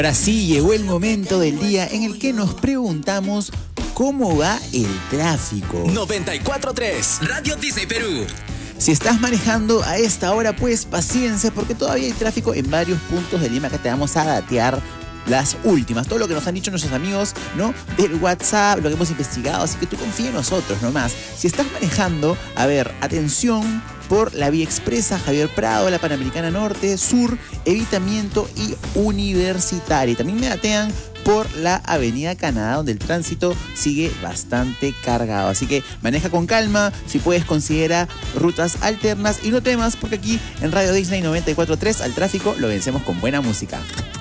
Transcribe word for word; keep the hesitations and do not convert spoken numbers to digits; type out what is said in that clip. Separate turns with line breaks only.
Ahora sí, llegó el momento del día en el que nos preguntamos cómo va el tráfico.
noventa y cuatro punto tres Radio Disney Perú.
Si estás manejando a esta hora, pues paciencia, porque todavía hay tráfico en varios puntos de Lima que te vamos a datear las últimas, todo lo que nos han dicho nuestros amigos, ¿no? Del WhatsApp, lo que hemos investigado, así que tú confía en nosotros nomás. Si estás manejando, a ver, atención por la Vía Expresa, Javier Prado, la Panamericana Norte, Sur, Evitamiento y Universitaria. Y también me datean por la Avenida Canadá, donde el tránsito sigue bastante cargado. Así que maneja con calma, si puedes considera rutas alternas y no temas, porque aquí en Radio Disney noventa y cuatro punto tres al tráfico lo vencemos con buena música.